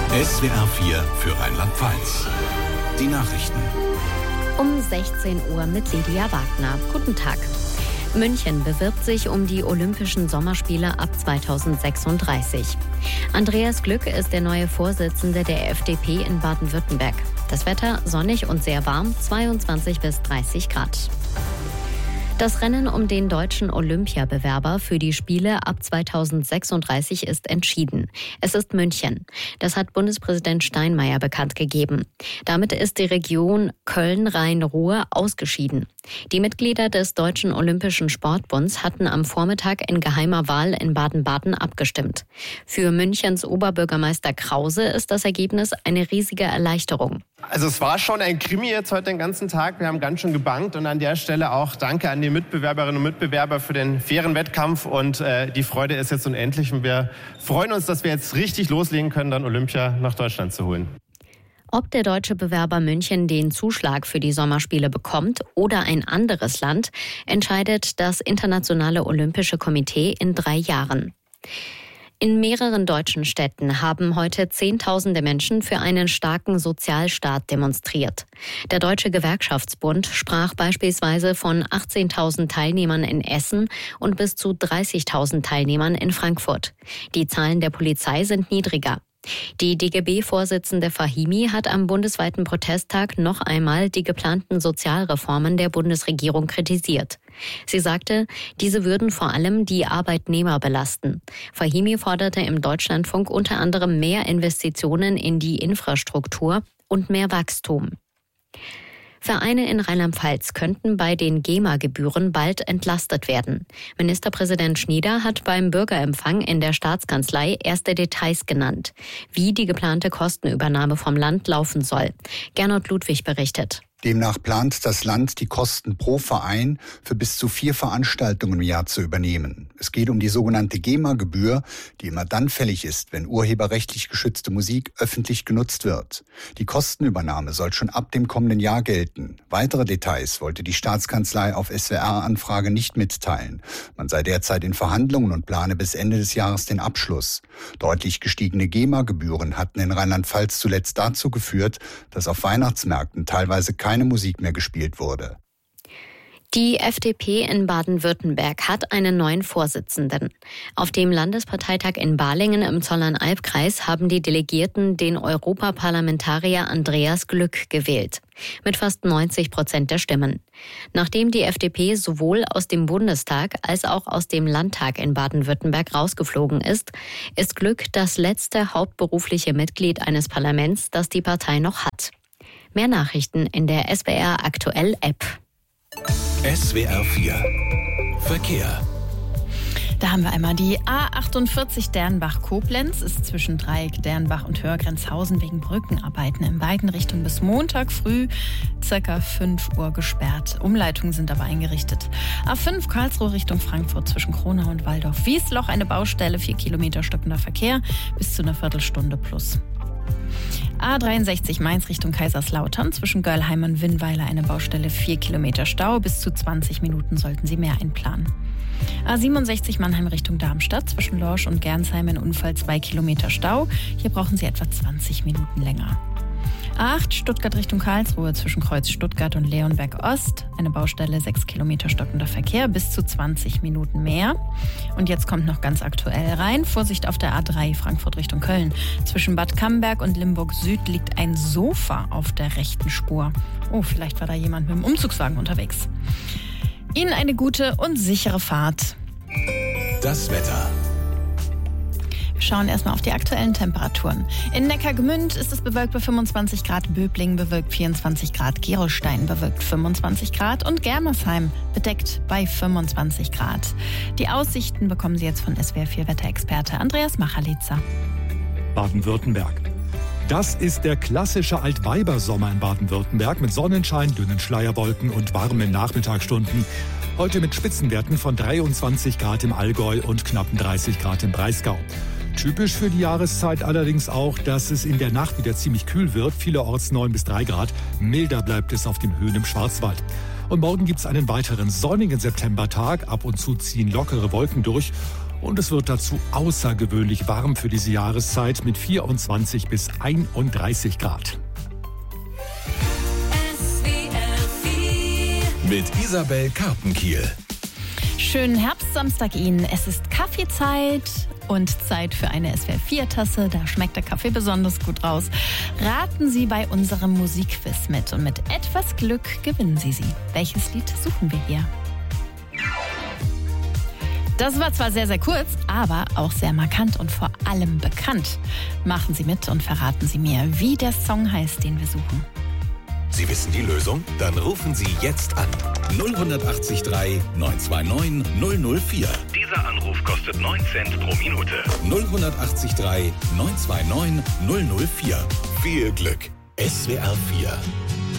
SWR 4 für Rheinland-Pfalz. Die Nachrichten. Um 16 Uhr mit Lydia Wagner. Guten Tag. München bewirbt sich um die Olympischen Sommerspiele ab 2036. Andreas Glück ist der neue Vorsitzende der FDP in Baden-Württemberg. Das Wetter sonnig und sehr warm, 22 bis 30 Grad. Das Rennen um den deutschen Olympiabewerber für die Spiele ab 2036 ist entschieden. Es ist München. Das hat Bundespräsident Steinmeier bekannt gegeben. Damit ist die Region Köln-Rhein-Ruhr ausgeschieden. Die Mitglieder des Deutschen Olympischen Sportbunds hatten am Vormittag in geheimer Wahl in Baden-Baden abgestimmt. Für Münchens Oberbürgermeister Krause ist das Ergebnis eine riesige Erleichterung. Also es war schon ein Krimi jetzt heute den ganzen Tag. Wir haben ganz schön gebangt und an der Stelle auch danke an die Mitbewerberinnen und Mitbewerber für den fairen Wettkampf und die Freude ist jetzt unendlich und wir freuen uns, dass wir jetzt richtig loslegen können, dann Olympia nach Deutschland zu holen. Ob der deutsche Bewerber München den Zuschlag für die Sommerspiele bekommt oder ein anderes Land, entscheidet das Internationale Olympische Komitee in 3 Jahren. In mehreren deutschen Städten haben heute Zehntausende Menschen für einen starken Sozialstaat demonstriert. Der Deutsche Gewerkschaftsbund sprach beispielsweise von 18.000 Teilnehmern in Essen und bis zu 30.000 Teilnehmern in Frankfurt. Die Zahlen der Polizei sind niedriger. Die DGB-Vorsitzende Fahimi hat am bundesweiten Protesttag noch einmal die geplanten Sozialreformen der Bundesregierung kritisiert. Sie sagte, diese würden vor allem die Arbeitnehmer belasten. Fahimi forderte im Deutschlandfunk unter anderem mehr Investitionen in die Infrastruktur und mehr Wachstum. Vereine in Rheinland-Pfalz könnten bei den GEMA-Gebühren bald entlastet werden. Ministerpräsident Schnieder hat beim Bürgerempfang in der Staatskanzlei erste Details genannt, wie die geplante Kostenübernahme vom Land laufen soll. Gernot Ludwig berichtet. Demnach plant das Land, die Kosten pro Verein für bis zu 4 Veranstaltungen im Jahr zu übernehmen. Es geht um die sogenannte GEMA-Gebühr, die immer dann fällig ist, wenn urheberrechtlich geschützte Musik öffentlich genutzt wird. Die Kostenübernahme soll schon ab dem kommenden Jahr gelten. Weitere Details wollte die Staatskanzlei auf SWR-Anfrage nicht mitteilen. Man sei derzeit in Verhandlungen und plane bis Ende des Jahres den Abschluss. Deutlich gestiegene GEMA-Gebühren hatten in Rheinland-Pfalz zuletzt dazu geführt, dass auf Weihnachtsmärkten teilweise keine Musik mehr gespielt wurde. Die FDP in Baden-Württemberg hat einen neuen Vorsitzenden. Auf dem Landesparteitag in Balingen im Zollernalb-Kreis haben die Delegierten den Europaparlamentarier Andreas Glück gewählt. Mit fast 90% der Stimmen. Nachdem die FDP sowohl aus dem Bundestag als auch aus dem Landtag in Baden-Württemberg rausgeflogen ist, ist Glück das letzte hauptberufliche Mitglied eines Parlaments, das die Partei noch hat. Mehr Nachrichten in der SWR Aktuell App. SWR 4 Verkehr. Da haben wir einmal die A48 Dernbach-Koblenz, ist zwischen Dreieck Dernbach und Hörgrenzhausen wegen Brückenarbeiten in beiden Richtungen bis Montag früh ca. 5 Uhr gesperrt. Umleitungen sind aber eingerichtet. A5 Karlsruhe Richtung Frankfurt zwischen Kronau und Waldorf-Wiesloch eine Baustelle, 4 Kilometer stockender Verkehr bis zu einer Viertelstunde plus. A63 Mainz Richtung Kaiserslautern zwischen Göllheim und Winnweiler eine Baustelle, 4 Kilometer Stau, bis zu 20 Minuten sollten Sie mehr einplanen. A67 Mannheim Richtung Darmstadt zwischen Lorsch und Gernsheim ein Unfall, 2 Kilometer Stau, hier brauchen Sie etwa 20 Minuten länger. A8 Stuttgart Richtung Karlsruhe zwischen Kreuz Stuttgart und Leonberg Ost. Eine Baustelle, 6 Kilometer stockender Verkehr, bis zu 20 Minuten mehr. Und jetzt kommt noch ganz aktuell rein. Vorsicht auf der A3 Frankfurt Richtung Köln. Zwischen Bad Camberg und Limburg Süd liegt ein Sofa auf der rechten Spur. Oh, vielleicht war da jemand mit dem Umzugswagen unterwegs. Ihnen eine gute und sichere Fahrt. Das Wetter. Wir schauen erstmal auf die aktuellen Temperaturen. In Neckargemünd ist es bewölkt bei 25 Grad, Böblingen bewölkt 24 Grad, Gerolstein bewölkt 25 Grad und Germersheim bedeckt bei 25 Grad. Die Aussichten bekommen Sie jetzt von SWR 4 Wetterexperte Andreas Machalitzer. Baden-Württemberg. Das ist der klassische Altweibersommer in Baden-Württemberg mit Sonnenschein, dünnen Schleierwolken und warmen Nachmittagsstunden. Heute mit Spitzenwerten von 23 Grad im Allgäu und knappen 30 Grad im Breisgau. Typisch für die Jahreszeit allerdings auch, dass es in der Nacht wieder ziemlich kühl wird, vielerorts 9 bis 3 Grad. Milder bleibt es auf den Höhen im Schwarzwald. Und morgen gibt es einen weiteren sonnigen Septembertag. Ab und zu ziehen lockere Wolken durch. Und es wird dazu außergewöhnlich warm für diese Jahreszeit mit 24 bis 31 Grad. Mit Isabel Karpenkiel. Schönen Herbstsamstag Ihnen. Es ist Kaffeezeit und Zeit für eine SWR4-Tasse. Da schmeckt der Kaffee besonders gut raus. Raten Sie bei unserem Musikquiz mit und mit etwas Glück gewinnen Sie sie. Welches Lied suchen wir hier? Das war zwar sehr, sehr kurz, aber auch sehr markant und vor allem bekannt. Machen Sie mit und verraten Sie mir, wie der Song heißt, den wir suchen. Sie wissen die Lösung? Dann rufen Sie jetzt an. 0183 929 004. Dieser Anruf kostet 9 Cent pro Minute. 0183 929 004. Viel Glück. SWR 4.